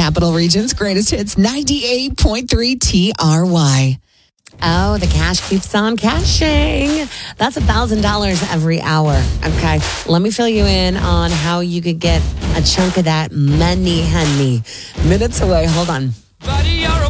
Capital Region's greatest hits, 98.3 TRY. Oh, the cash keeps on cashing. That's $1,000 every hour. Okay. Let me fill you in on how you could get a chunk of that money, honey. Minutes away. Hold on. Buddy,